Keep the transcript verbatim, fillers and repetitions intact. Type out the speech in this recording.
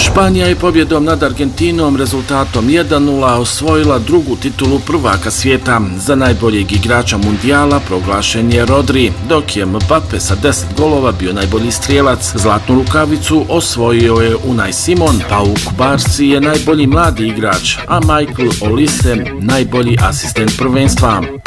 Španija je pobjedom nad Argentinom rezultatom jedan nula osvojila drugu titulu prvaka svijeta. Za najboljeg igrača mundijala proglašen je Rodri, dok je Mbappe sa deset golova bio najbolji strijelac. Zlatnu rukavicu osvojio je Unai Simon, Pau Cubarsí je najbolji mladi igrač, a Michael Olise najbolji asistent prvenstva.